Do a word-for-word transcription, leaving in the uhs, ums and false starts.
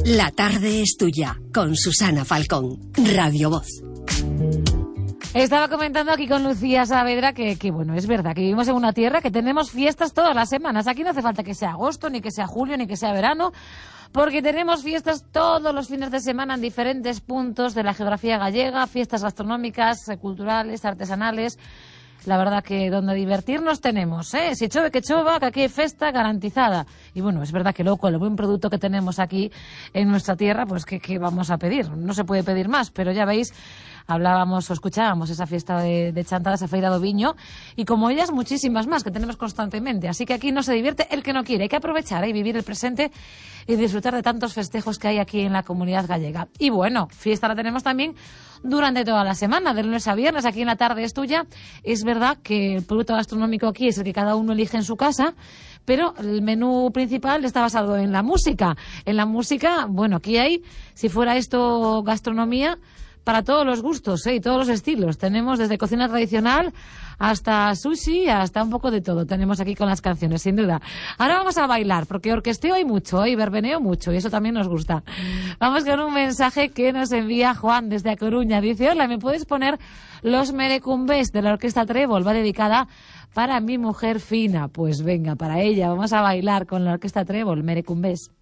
La tarde es tuya, con Susana Falcón, Radio Voz. Estaba comentando aquí con Lucía Saavedra que, que, bueno, es verdad que vivimos en una tierra que tenemos fiestas todas las semanas. Aquí no hace falta que sea agosto, ni que sea julio, ni que sea verano, porque tenemos fiestas todos los fines de semana en diferentes puntos de la geografía gallega, fiestas gastronómicas, culturales, artesanales. La verdad que donde divertirnos tenemos, ¿eh? Si chove que chova, que aquí hay festa garantizada. Y bueno, es verdad que luego con el buen producto que tenemos aquí en nuestra tierra, pues ¿qué, qué vamos a pedir? No se puede pedir más, pero ya veis, hablábamos o escuchábamos esa fiesta de, de Chantada, esa feira do viño, y como ellas muchísimas más que tenemos constantemente. Así que aquí no se divierte el que no quiere. Hay que aprovechar ¿eh? y vivir el presente y disfrutar de tantos festejos que hay aquí en la comunidad gallega. Y bueno, fiesta la tenemos también durante toda la semana, de lunes a viernes, aquí en La Tarde es Tuya. Es verdad que el producto gastronómico aquí es el que cada uno elige en su casa, pero el menú principal está basado en la música. En la música, bueno, aquí hay, si fuera esto gastronomía, para todos los gustos ¿eh? y todos los estilos. Tenemos desde cocina tradicional hasta sushi, hasta un poco de todo. Tenemos aquí con las canciones, sin duda. Ahora vamos a bailar, porque orquesteo hay mucho ¿eh? y verbeneo mucho, y eso también nos gusta. Vamos con un mensaje que nos envía Juan desde A Coruña. Dice, hola, ¿me puedes poner Los Merecumbés de la Orquesta Trébol? Va dedicada para mi mujer Fina. Pues venga, para ella, vamos a bailar con la Orquesta Trébol, Merecumbés.